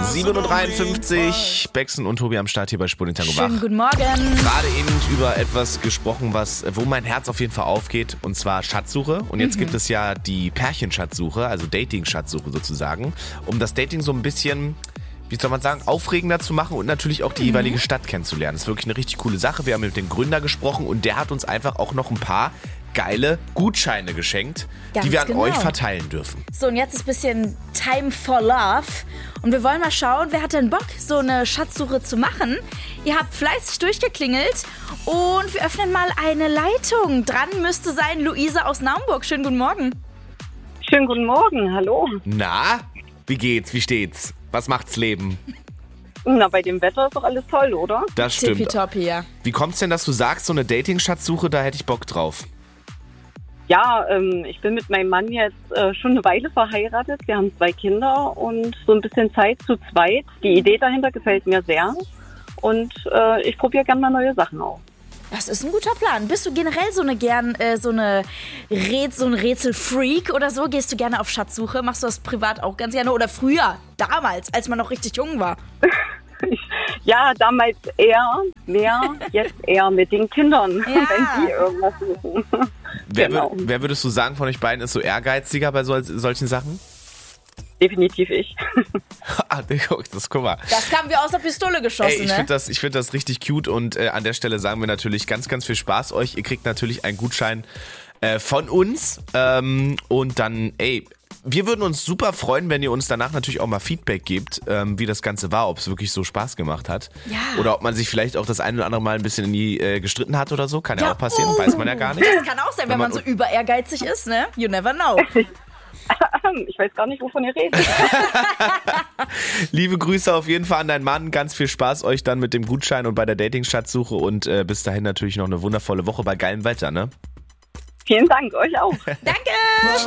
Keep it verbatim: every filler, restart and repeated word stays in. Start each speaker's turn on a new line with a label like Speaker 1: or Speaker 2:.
Speaker 1: sieben Uhr dreiundfünfzig, Bexen und Tobi am Start hier bei Spur Tango wach.
Speaker 2: Schönen guten Morgen.
Speaker 1: Gerade eben über etwas gesprochen, was, wo mein Herz auf jeden Fall aufgeht, und zwar Schatzsuche. Und jetzt mhm. gibt es ja die Pärchenschatzsuche, also Dating-Schatzsuche sozusagen, um das Dating so ein bisschen, wie soll man sagen, aufregender zu machen und natürlich auch die mhm. jeweilige Stadt kennenzulernen. Das ist wirklich eine richtig coole Sache. Wir haben mit dem Gründer gesprochen und der hat uns einfach auch noch ein paar geile Gutscheine geschenkt, Ganz die wir an genau. euch verteilen dürfen.
Speaker 2: So, und jetzt ist ein bisschen Time for Love. Und wir wollen mal schauen, wer hat denn Bock, so eine Schatzsuche zu machen? Ihr habt fleißig durchgeklingelt und wir öffnen mal eine Leitung. Dran müsste sein Luisa aus Naumburg. Schönen guten Morgen.
Speaker 3: Schönen guten Morgen, hallo.
Speaker 1: Na, wie geht's, wie steht's? Was macht's Leben?
Speaker 3: Na, bei dem Wetter ist doch alles toll, oder?
Speaker 1: Das stimmt.
Speaker 2: Tippitoppi, ja.
Speaker 1: Wie kommt's denn, dass du sagst, so eine Dating-Schatzsuche, da hätte ich Bock drauf?
Speaker 3: Ja, ähm, ich bin mit meinem Mann jetzt äh, schon eine Weile verheiratet. Wir haben zwei Kinder und so ein bisschen Zeit zu zweit. Die Idee dahinter gefällt mir sehr und äh, ich probiere gerne mal neue Sachen aus.
Speaker 2: Das ist ein guter Plan. Bist du generell so eine gern äh, so eine Rätsel, so ein Rätselfreak oder so? Gehst du gerne auf Schatzsuche? Machst du das privat auch ganz gerne oder früher, damals, als man noch richtig jung war?
Speaker 3: Ja, damals eher mehr, jetzt eher mit den Kindern,
Speaker 2: Ja.
Speaker 3: wenn die irgendwas suchen.
Speaker 1: Wer,
Speaker 3: Genau.
Speaker 1: würd, wer würdest du sagen von euch beiden ist so ehrgeiziger bei sol- solchen Sachen?
Speaker 3: Definitiv ich.
Speaker 1: Ah, das, guck mal.
Speaker 2: Das kam wie aus der Pistole geschossen,
Speaker 1: Ey, ich
Speaker 2: ne?
Speaker 1: finde das, ich find das richtig cute und äh, an der Stelle sagen wir natürlich ganz, ganz viel Spaß euch. Ihr kriegt natürlich einen Gutschein äh, von uns ähm, und dann, ey, wir würden uns super freuen, wenn ihr uns danach natürlich auch mal Feedback gebt, ähm, wie das Ganze war, ob es wirklich so Spaß gemacht hat.
Speaker 2: Ja.
Speaker 1: Oder ob man sich vielleicht auch das eine oder andere Mal ein bisschen in die äh, gestritten hat oder so. Kann ja,
Speaker 2: Ja,
Speaker 1: auch passieren,
Speaker 2: oh.
Speaker 1: weiß man ja gar nicht.
Speaker 2: Das kann auch sein, wenn,
Speaker 1: Wenn
Speaker 2: man,
Speaker 1: man-
Speaker 2: so über ehrgeizig ist, ne? You never know.
Speaker 3: Ich weiß gar nicht, wovon ihr redet.
Speaker 1: Liebe Grüße auf jeden Fall an deinen Mann. Ganz viel Spaß euch dann mit dem Gutschein und bei der Dating-Schatzsuche und äh, bis dahin natürlich noch eine wundervolle Woche bei geilem Wetter, ne?
Speaker 3: Vielen Dank, euch auch.
Speaker 2: Danke!